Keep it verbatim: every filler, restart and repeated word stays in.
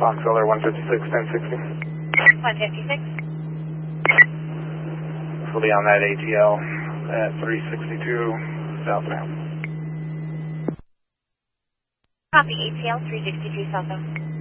Foxeller one fifty-six, ten sixty. one fifty-six. Fully on that A T L at three sixty-two southbound. Copy, A T L three sixty-two southbound.